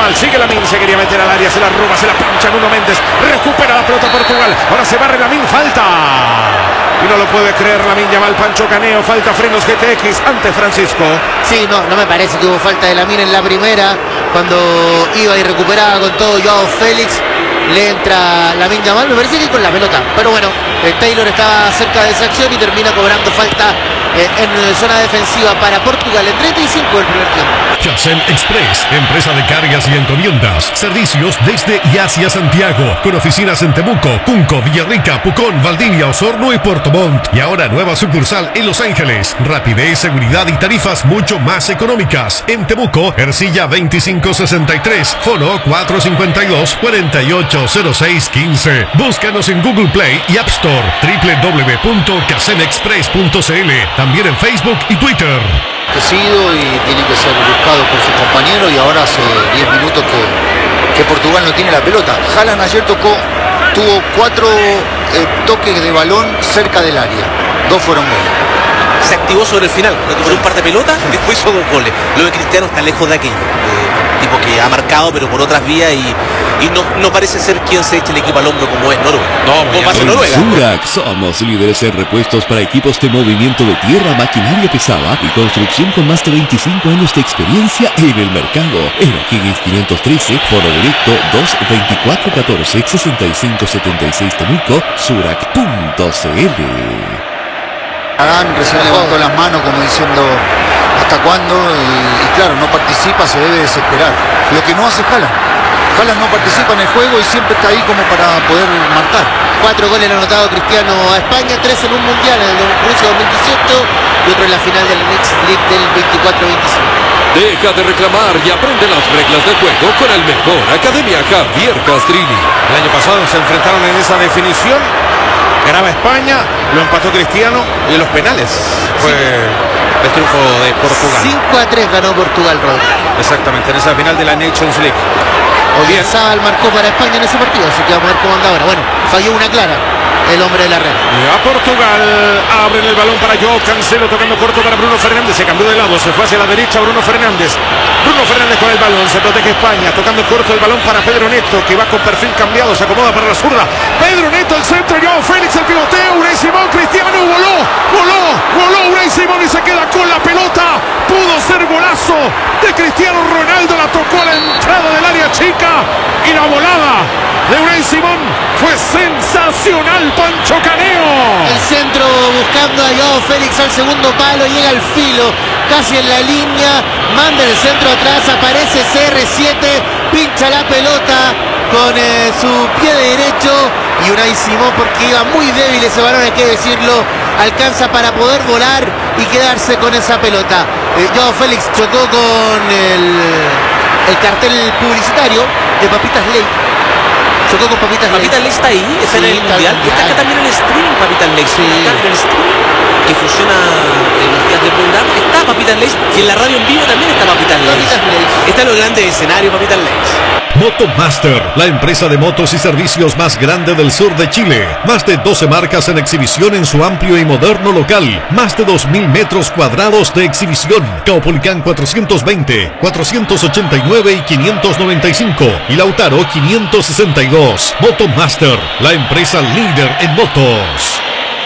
Yamal, sigue Lamine, se quería meter al área, se la roba, se la pincha Nuno Méndez, recupera la pelota Portugal, ahora se barre Lamine, falta. Y no lo puede creer Lamine Yamal, Pancho Caneo, falta frenos GTX ante Francisco. Sí, no me parece que hubo falta de Lamine en la primera, cuando iba y recuperaba con todo Joao Félix. Le entra Lamine Yamal, me parece que con la pelota, pero bueno, Taylor estaba cerca de esa acción y termina cobrando falta en zona defensiva para Portugal en 35 del primer tiempo. Casem Express, empresa de cargas y encomiendas, servicios desde y hacia Santiago, con oficinas en Temuco, Cunco, Villarrica, Pucón, Valdivia, Osorno y Puerto Montt, y ahora nueva sucursal en Los Ángeles. Rapidez, seguridad y tarifas mucho más económicas. En Temuco, Ercilla 2563, Fono 452-480615. Búscanos en Google Play y App Store, www.casemexpress.cl, también en Facebook y Twitter. Crecido y tiene que ser buscado por su compañero, y ahora hace 10 minutos que Portugal no tiene la pelota. Haaland ayer tuvo 4 toques de balón cerca del área, 2 fueron goles. Se activó sobre el final, recuperó un par de pelotas y después hizo 2 goles. Lo de Cristiano está lejos de aquello. Tipo que ha marcado pero por otras vías y no parece ser quien se eche el equipo al hombro como es Noruega. Como pasa Noruega. Surac, somos líderes en repuestos para equipos de movimiento de tierra, maquinaria pesada y construcción con más de 25 años de experiencia en el mercado. En O'Higgins 513, foro directo 224-14-6576 Temuco, surac.cl. Adán recién levantó las manos como diciendo ¿hasta cuándo? Y claro, no participa, se debe desesperar. Lo que no hace Haaland no participa en el juego y siempre está ahí como para poder marcar. 4 goles anotado Cristiano a España, 3 en un mundial, en el Rusia 2018 y otro en la final del Next League del 24-25. Deja de reclamar y aprende las reglas del juego con el mejor Academia Javier Castrini. El año pasado se enfrentaron en esa definición. Ganaba España, lo empató Cristiano y en los penales fue el triunfo de Portugal. 5-3 ganó Portugal, Rodri. Exactamente, en esa final de la Nations League. Oyarzabal marcó para España en ese partido, así que vamos a ver cómo anda ahora. Bueno, falló una clara el hombre de la red. Y a Portugal abren el balón para Joao Cancelo, tocando corto para Bruno Fernández, se cambió de lado, se fue hacia la derecha Bruno Fernández con el balón, se protege España, tocando corto el balón para Pedro Neto, que va con perfil cambiado, se acomoda para la zurda, Pedro Neto, el centro, Joao Félix, el pivoteo, Unai Simón, Cristiano, voló Unai Simón y se queda con la pelota, pudo ser golazo de Cristiano Ronaldo, la tocó a la entrada del área chica y la volada de Unai Simón fue sensacional. Pancho Caneo. El centro buscando a Joao Félix al segundo palo, llega al filo, casi en la línea, manda el centro atrás, aparece CR7, pincha la pelota con su pie derecho y Unai Simón, porque iba muy débil ese balón, hay que decirlo, alcanza para poder volar y quedarse con esa pelota. Joao Félix chocó con el cartel publicitario de Papitas Ley. Chocó con Papitas Ley. Papitas Ley está ahí, está en el mundial. Está acá también en el streaming Papitas Ley. Sí. Acá en el streaming que funciona en los días del programa. Está Papitas Ley y en la radio en vivo también está Papitas Ley. Está en los grandes escenarios Papitas Ley. Motomaster, la empresa de motos y servicios más grande del sur de Chile. Más de 12 marcas en exhibición en su amplio y moderno local. Más de 2.000 metros cuadrados de exhibición. Caupolicán 420, 489 y 595. Y Lautaro 562. Motomaster, la empresa líder en motos.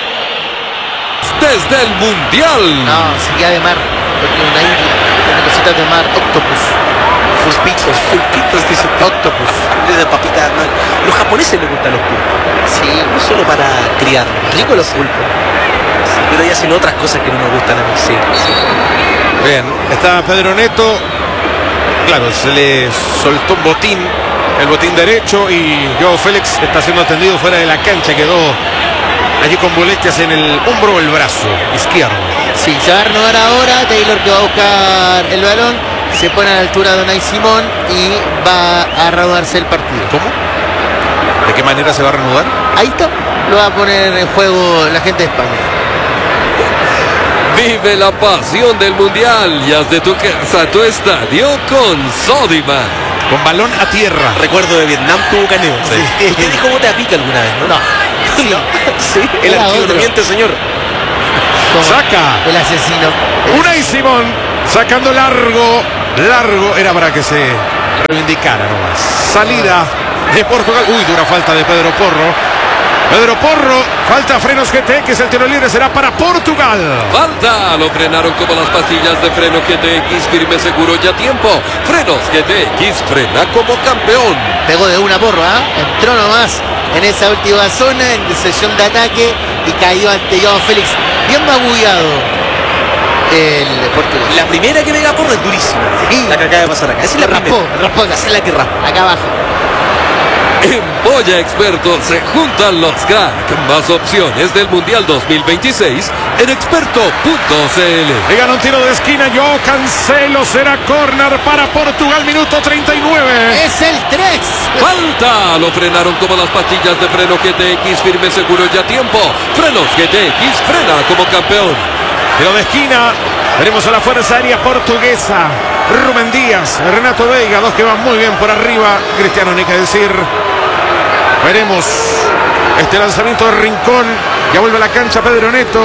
Desde el Mundial. No, seguía de mar. Porque una isla, una cosita de mar, octopus. Pulpitos, dice octopus. De papita. Los japoneses les gustan los pulpos. Sí, no solo para criar. Rico los pulpos. Sí, pero ya hacen otras cosas que no nos gustan a mí. Sí. Bien, está Pedro Neto. Claro, se le soltó un botín, el botín derecho, y Joao Félix está siendo atendido fuera de la cancha. Quedó allí con molestias en el hombro o el brazo izquierdo. Sí, se va a renovar ahora. Taylor, que va a buscar el balón, se pone a la altura de Unai Simón y va a reanudarse el partido. ¿Cómo? ¿De qué manera se va a reanudar? Ahí está, lo va a poner en juego la gente de España. Vive la pasión del Mundial y haz de tu casa tu estadio con Sodimac. Con balón a tierra. Recuerdo de Vietnam tuvo Caneo. Sí. ¿Usted dijo cómo te apica alguna vez? No. Sí, el archivo no miente, señor. Saca. El asesino. Unai Simón sacando largo. Era para que se reivindicara nomás. Salida de Portugal. Uy, dura falta de Pedro Porro. Pedro Porro, falta Frenos GTX, el tiro libre será para Portugal. Falta, lo frenaron como las pastillas de freno GTX, firme, seguro y a tiempo. Frenos GTX, frena como campeón. Pegó de una Porro, entró nomás en esa última zona, en sesión de ataque, y cayó ante Joao Félix, bien magullado el portugués. La primera que pega Porro es durísima. Sí. La que acaba de pasar acá. Esa es la Raspó, primera. Esa es la que raspa. acá abajo. En Boya Experto se juntan los cracks. Más opciones del Mundial 2026 en experto.cl. Le gana un tiro de esquina, Joao Cancelo, será córner para Portugal, minuto 39. Es el 3. Falta, lo frenaron como las pastillas de freno GTX, firme, seguro y a tiempo. Frenos GTX, frena como campeón. Tiro de esquina, veremos a la fuerza aérea portuguesa. Rubén Díaz, Renato Veiga, dos que van muy bien por arriba. Cristiano, ni que decir. Veremos este lanzamiento de Rincón. Ya vuelve a la cancha Pedro Neto,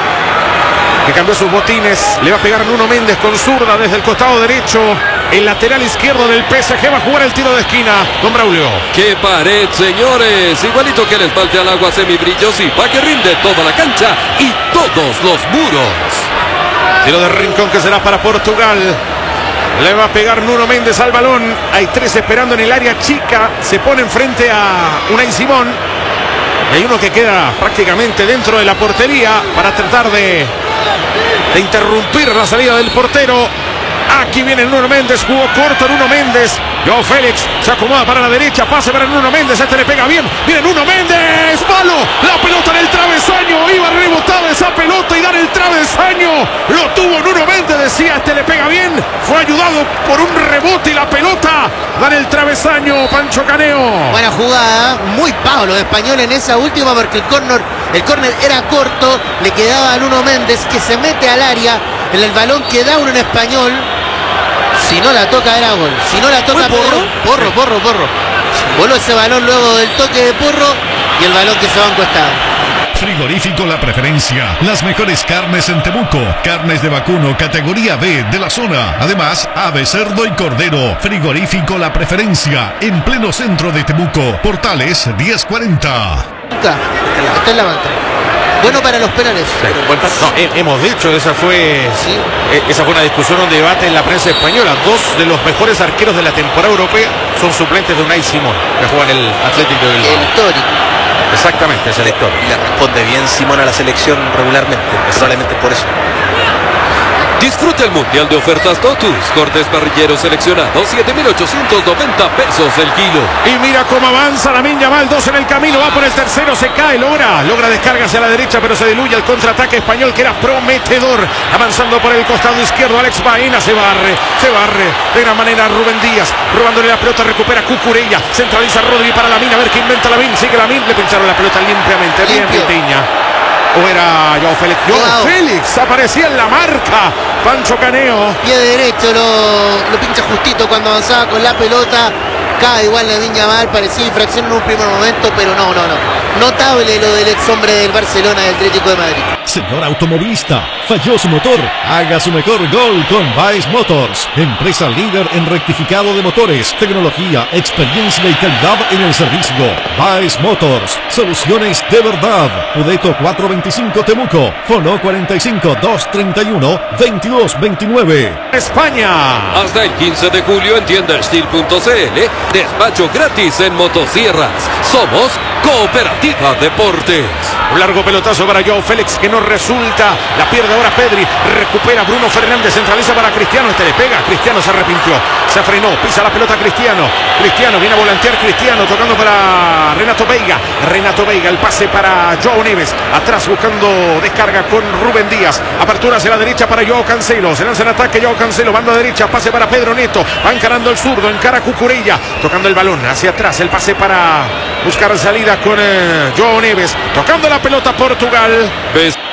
que cambió sus botines. Le va a pegar Nuno Méndez con zurda desde el costado derecho. El lateral izquierdo del PSG va a jugar el tiro de esquina. Don Braulio. ¡Qué pared, señores! Igualito que el esmalte al agua semibrillos y pa' que rinde toda la cancha y todos los muros. Tiro de Rincón que será para Portugal. Le va a pegar Nuno Méndez al balón. Hay tres esperando en el área chica. Se pone enfrente a Unai Simón. Y hay uno que queda prácticamente dentro de la portería para tratar de interrumpir la salida del portero. Aquí viene Nuno Méndez, jugó corto Nuno Méndez. Joao Félix se acomoda para la derecha, pase para Nuno Méndez, este le pega bien. Viene Nuno Méndez, malo, la pelota en el travesaño, iba rebotada esa pelota y dar el travesaño. Lo tuvo Nuno Méndez, decía, este le pega bien. Fue ayudado por un rebote y la pelota da en el travesaño, Pancho Caneo. Buena jugada, muy pavo los españoles en esa última porque el córner era corto, le quedaba a Nuno Méndez que se mete al área, en el balón queda uno en español. Si no la toca era gol. Si no la toca Porro. Voló ese balón luego del toque de Porro y el balón que se va a un costado. Frigorífico La Preferencia. Las mejores carnes en Temuco. Carnes de vacuno categoría B de la zona. Además, ave, cerdo y cordero. Frigorífico La Preferencia. En pleno centro de Temuco. Portales 1040. Está en la banca. Bueno para los penales. Hemos dicho, esa fue una discusión, un debate en la prensa española. Dos de los mejores arqueros de la temporada europea son suplentes de Unai Simón, que juega en el Atlético de Bilbao. El histórico. Exactamente, es el histórico. Y le responde bien Simón a la selección regularmente, probablemente por eso. Disfruta el Mundial de ofertas Totus. Cortes parrilleros seleccionados, 7.890 pesos el kilo. Y mira cómo avanza Lamine Yamal, dos en el camino, va por el tercero, se cae, logra descarga hacia la derecha, pero se diluye el contraataque español que era prometedor. Avanzando por el costado izquierdo, Alex Baena se barre de gran manera Rubén Díaz, robándole la pelota, recupera Cucurella, centraliza Rodri para Lamine, a ver qué inventa Lamine, sigue Lamine, le pincharon la pelota limpiamente, bien Vitiña. ¿O era Joao Félix? Joao Félix aparecía en la marca. Pancho Caneo. Pie derecho lo pincha justito cuando avanzaba con la pelota. Cae igual Lamine Yamal, parecía infracción en un primer momento, pero no. Notable lo del ex hombre del Barcelona, del Atlético de Madrid. Señor automovilista, falló su motor. Haga su mejor gol con Baez Motors. Empresa líder en rectificado de motores, tecnología, experiencia y calidad en el servicio. Baez Motors, soluciones de verdad. Udeto 425 Temuco, Fono 45 231 2229. España. Hasta el 15 de julio en tiendastil.cl. Despacho gratis en motosierras. Somos Cooperativa Deportes. Un largo pelotazo para Joao Félix que no resulta. La pierde ahora Pedri. Recupera Bruno Fernández. Centraliza para Cristiano. Este le pega. Cristiano se arrepintió. Se frenó. Pisa la pelota Cristiano. Cristiano viene a volantear. Cristiano tocando para Renato Veiga. Renato Veiga. El pase para Joao Neves. Atrás buscando descarga con Rubén Díaz. Apertura hacia la derecha para Joao Cancelo. Se lanza en ataque Joao Cancelo. Banda derecha. Pase para Pedro Neto. Va encarando el zurdo. Encara Cucurella. Tocando el balón hacia atrás. El pase para buscar salida con Joao Neves. Tocando la pelota Portugal.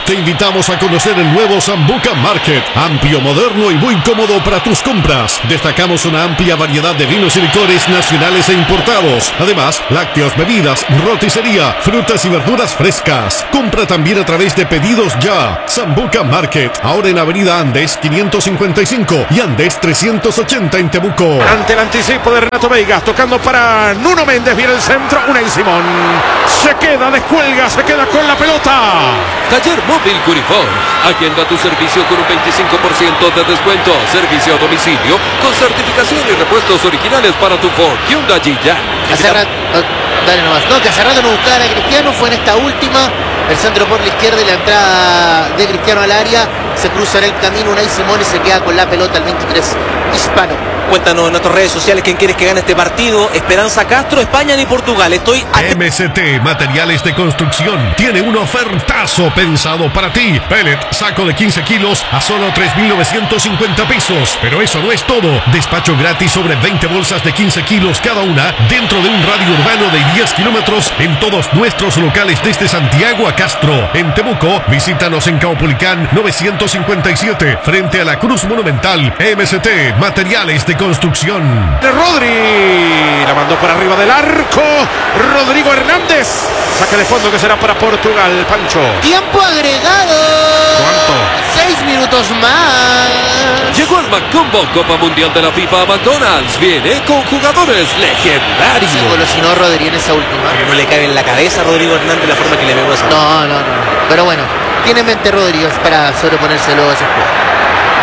te invitamos a conocer el nuevo Sambuca Market. Amplio, moderno y muy cómodo para tus compras. Destacamos una amplia variedad de vinos y licores nacionales e importados. Además, lácteos, bebidas, roticería, frutas y verduras frescas. Compra también a través de Pedidos Ya. Sambuca Market, ahora en Avenida Andes 555 y Andes 380 en Temuco. Ante el anticipo de Renato Veiga, tocando para Nuno Méndez, viene el centro, Unai Simón. Se queda, descuelga, se queda con la pelota. Taller Móvil Curifor. Agenda tu servicio con un 25% de descuento. Servicio a domicilio con certificación y repuestos originales para tu Ford Hyundai Jack. Hace rato, dale nomás. No, que hace rato no buscaban a Cristiano, fue en esta última. El centro por la izquierda y la entrada de Cristiano al área. Se cruza en el camino Unai Simón y se queda con la pelota el 23 hispano. Cuéntanos en nuestras redes sociales quién quieres que gane este partido. Esperanza Castro, España ni Portugal. Estoy MCT Materiales de Construcción tiene un ofertazo pensado para ti. Pellet, saco de 15 kilos a solo 3.950 pesos. Pero eso no es todo. Despacho gratis sobre 20 bolsas de 15 kilos cada una dentro de un radio urbano de 10 kilómetros en todos nuestros locales desde Santiago a Castro. En Temuco, visítanos en Caupolicán 957 frente a la Cruz Monumental. MCT Materiales de Construcción. De Rodri, la mandó por arriba del arco. Rodrigo Hernández. Saque de fondo que será para Portugal, Pancho. Tiempo agregado. ¿Cuánto? 6 minutos más. Llegó el McCombo Copa Mundial de la FIFA a McDonald's. Viene con jugadores legendarios. Se engolosinó Rodri en esa última. no le cabe en la cabeza a Rodrigo Hernández la forma que le pegó esa. No. Pero bueno, tiene en mente Rodríguez para sobreponerse luego a ese juego.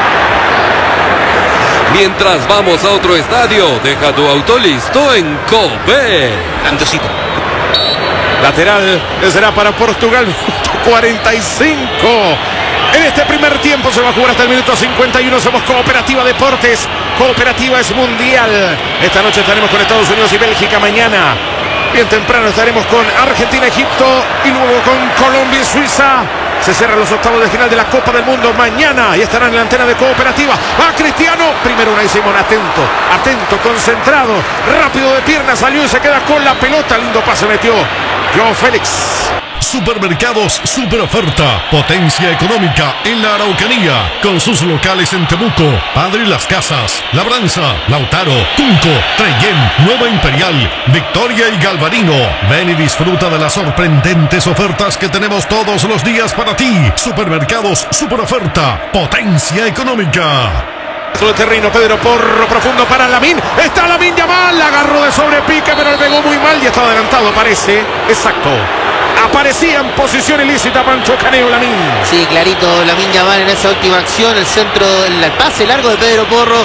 Mientras vamos a otro estadio, deja tu auto listo en Cope. Andosito. Lateral será para Portugal, 45. En este primer tiempo se va a jugar hasta el minuto 51. Somos Cooperativa Deportes. Cooperativa es mundial. Esta noche estaremos con Estados Unidos y Bélgica. Mañana, bien temprano, estaremos con Argentina, Egipto y luego con Colombia y Suiza. Se cierran los octavos de final de la Copa del Mundo mañana y estarán en la antena de Cooperativa. Va Cristiano, primero Unai Simón, atento, concentrado, rápido de pierna, salió y se queda con la pelota. Lindo pase metió Joao Félix. Supermercados Super Oferta, potencia económica en la Araucanía, con sus locales en Temuco, Padre Las Casas, Labranza, Lautaro, Tunco, Trellén, Nueva Imperial, Victoria y Galvarino. Ven y disfruta de las sorprendentes ofertas que tenemos todos los días para ti. Supermercados Super Oferta, potencia económica. Sobre el terreno, Pedro Porro, profundo para Lamine. Está Lamine Yamal, la agarró de sobrepique, pero le pegó muy mal y está adelantado, parece. Exacto. Aparecía en posición ilícita Pancho Caneo Lamine. Sí, clarito, Lamine Yamal en esa última acción. El centro, el pase largo de Pedro Porro.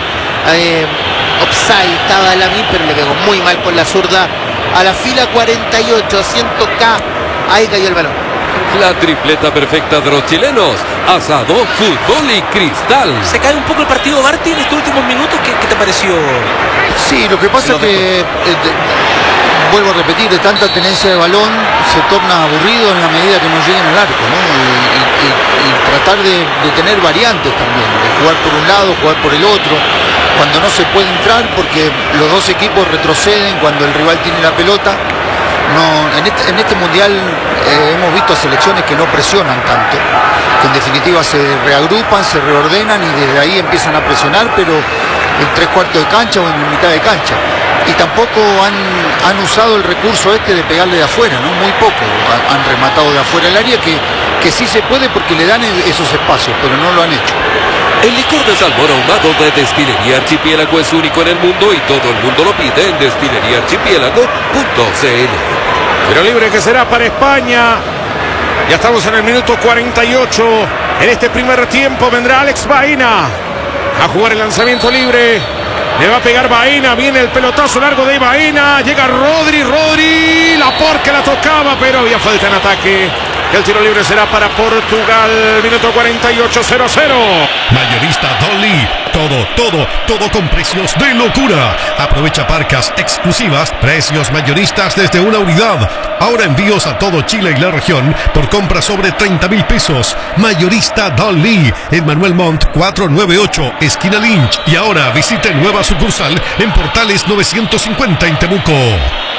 Offside estaba Lamine, pero le pegó muy mal con la zurda. A la fila 48, asiento K. Ahí cayó el balón. La tripleta perfecta de los chilenos. Asado, fútbol y cristal. Se cae un poco el partido, Martín, en estos últimos minutos. ¿Qué te pareció? Sí, lo que pasa es que, vuelvo a repetir, de tanta tenencia de balón se torna aburrido en la medida que no lleguen al arco, ¿no? Y tratar de tener variantes también, de jugar por un lado, jugar por el otro, cuando no se puede entrar porque los dos equipos retroceden cuando el rival tiene la pelota. No, en este mundial hemos visto selecciones que no presionan tanto, que en definitiva se reagrupan, se reordenan y desde ahí empiezan a presionar, pero en 3/4 de cancha o en mitad de cancha. Y tampoco han usado el recurso de pegarle de afuera, ¿no? Muy poco han rematado de afuera el área, que sí se puede porque le dan esos espacios, pero no lo han hecho. El licor de salmón ahumado de Destilería Archipiélago es único en el mundo y todo el mundo lo pide en destilleriaarchipiélago.cl. Tiro libre que será para España. Ya estamos en el minuto 48. En este primer tiempo vendrá Alex Baena a jugar el lanzamiento libre. Le va a pegar Baena. Viene el pelotazo largo de Baena. Llega Rodri. La porca la tocaba, pero había falta en ataque. El tiro libre será para Portugal. Minuto 48, 0-0. Mayorista Dolly. Todo con precios de locura. Aprovecha parcas exclusivas, precios mayoristas desde una unidad. Ahora envíos a todo Chile y la región por compra sobre 30,000 pesos. Mayorista Dolly en Manuel Montt 498, esquina Lynch. Y ahora visite nueva sucursal en Portales 950 en Temuco.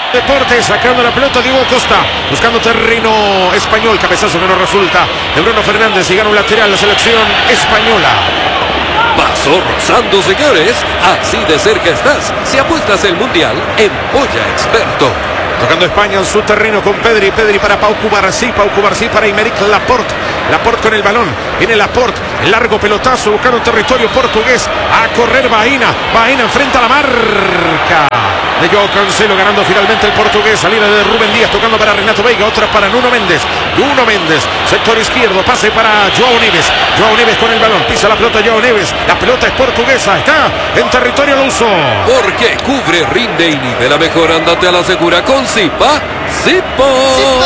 Deportes, sacando la pelota Diego Costa, buscando terreno español, cabezazo que no resulta de Bruno Fernández y gana un lateral la selección española. Pasó rozando, señores. Así de cerca estás. Si apuestas el mundial en Polla Experto. Tocando España en su terreno con Pedri. Pedri para Pau Cubarsí. Pau Cubarsí para Aymeric Laporte. Laporte con el balón. Viene Laporte. El largo pelotazo buscando territorio portugués. A correr Baína. Baína enfrenta la marca de Joao Cancelo, ganando finalmente el portugués. Salida de Rubén Díaz, tocando para Renato Veiga, otra para Nuno Méndez. Nuno Méndez, sector izquierdo, pase para Joao Neves. Joao Neves con el balón, pisa la pelota Joao Neves. La pelota es portuguesa, está en territorio luso. Porque cubre, rinde y nivela mejor. Andate a la segura con Zipa. Zipo.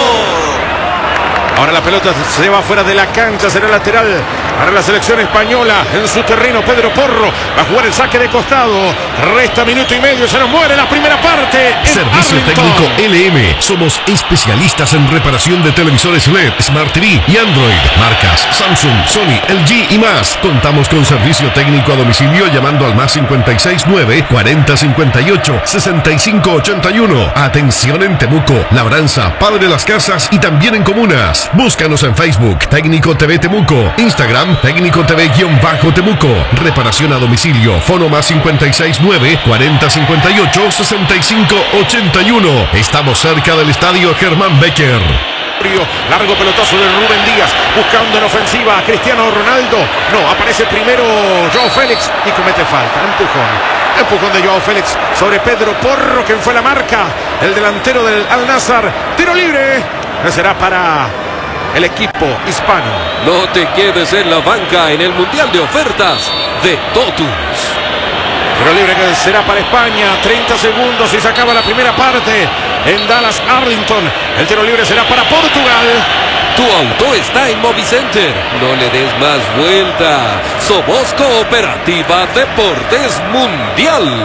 Ahora la pelota se va fuera de la cancha, será lateral para la selección española en su terreno. Pedro Porro va a jugar el saque de costado. Resta minuto y medio, se nos muere la primera parte. Servicio técnico LM. Somos especialistas en reparación de televisores LED, Smart TV y Android. Marcas Samsung, Sony, LG y más. Contamos con servicio técnico a domicilio llamando al más 569 40 58 65 81. Atención en Temuco, Labranza, Padre Las Casas y también en comunas. Búscanos en Facebook, Técnico TV Temuco, Instagram, Técnico TV-Temuco, reparación a domicilio, fono más 569 40 58 65 81. Estamos cerca del estadio Germán Becker. Largo pelotazo de Rubén Díaz, buscando en ofensiva a Cristiano Ronaldo. No, aparece primero Joao Félix y comete falta. Empujón de Joao Félix sobre Pedro Porro, quien fue la marca. El delantero del Al-Nassr. Tiro libre. Será para el equipo hispano. No te quedes en la banca en el Mundial de Ofertas de Totus. Tiro libre que será para España. 30 segundos y se acaba la primera parte en Dallas Arlington. El tiro libre será para Portugal. Tu auto está en Movicenter. No le des más vuelta. Somos Cooperativa Deportes Mundial.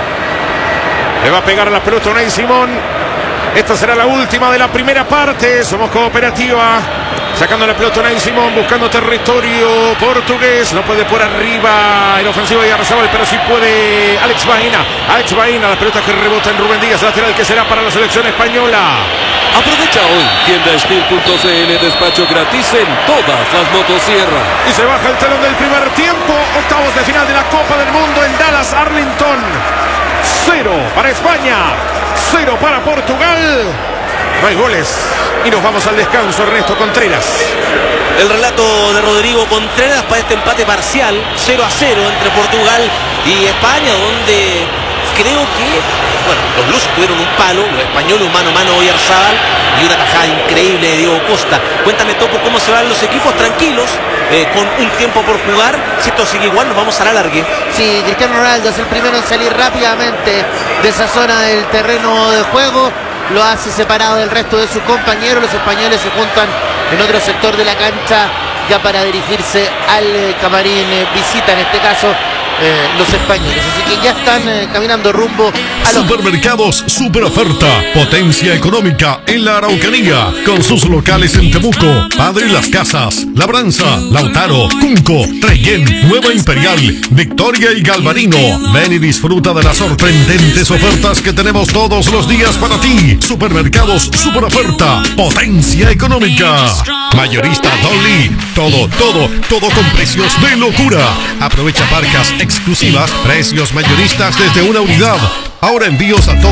Le va a pegar a la pelota Unai Simón. Esta será la última de la primera parte. Somos Cooperativa. Sacando la pelota Unai Simón, buscando territorio portugués. No puede por arriba en ofensiva de Arrasabal, pero sí puede Alex Baína. Alex Baína, la pelota que rebota en Rubén Díaz, lateral que será para la selección española. Aprovecha hoy, tiendasteel.cl, despacho gratis en todas las motosierras. Y se baja el telón del primer tiempo. Octavos de final de la Copa del Mundo en Dallas Arlington. 0 para España, 0 para Portugal. No hay goles. Y nos vamos al descanso, Ernesto Contreras. El relato de Rodrigo Contreras para este empate parcial, 0-0 entre Portugal y España, donde creo que, bueno, los lusos tuvieron un palo, los españoles un mano a mano Oyarzabal y una tajada increíble de Diego Costa. Cuéntame, Topo, cómo se van los equipos tranquilos, con un tiempo por jugar. Si esto sigue igual, nos vamos a la largue. Sí, Cristiano Ronaldo es el primero en salir rápidamente de esa zona del terreno de juego. Lo hace separado del resto de sus compañeros. Los españoles se juntan en otro sector de la cancha ya para dirigirse al camarín. Visita en este caso los españoles, así que ya están caminando rumbo a los... Supermercados Super Oferta, potencia económica en la Araucanía, con sus locales en Temuco, Padre Las Casas, Labranza, Lautaro, Cunco, Trellén, Nueva Imperial, Victoria y Galvarino. Ven y disfruta de las sorprendentes ofertas que tenemos todos los días para ti. Supermercados Super Oferta, potencia económica. Mayorista Dolly, todo con precios de locura. Aprovecha marcas exclusivas, precios mayoristas desde una unidad. Ahora envíos a todo